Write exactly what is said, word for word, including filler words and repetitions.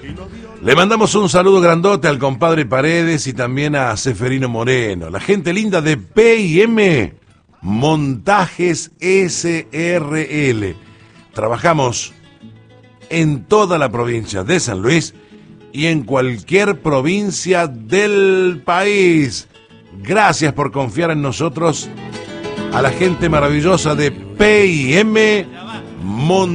Le mandamos un saludo grandote al compadre Paredes y también a Seferino Moreno, la gente linda de P y M Montajes S R L. Trabajamos en toda la provincia de San Luis y en cualquier provincia del país. Gracias por confiar en nosotros, a la gente maravillosa de P y M Montajes